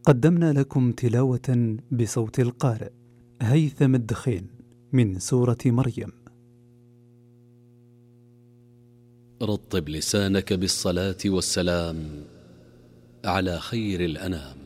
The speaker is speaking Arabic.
قدمنا لكم تلاوة بصوت القارئ هيثم الدخين من سورة مريم. رطب لسانك بالصلاة والسلام على خير الأنام.